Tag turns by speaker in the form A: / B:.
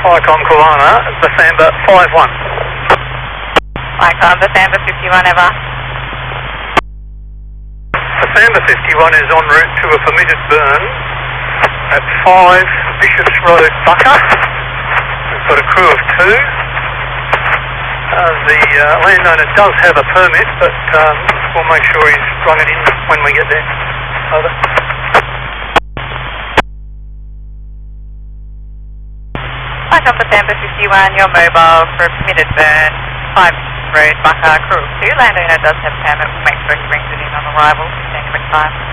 A: Icon Kulana, Basamba 5-1.
B: Icon, Basamba 51 ever.
A: Basamba 51 is en route to a permitted burn at 5 Bishops Road, Bucka. We've got a crew of 2. The landowner does have a permit, but we'll make sure he's run it in when we get there. Over.
B: Icon, Basamba 51, you're mobile for a permitted burn, 5 Road, Bucka, crew of 2. Landowner does have a permit, we'll make sure he brings it in on arrival. Stand by time.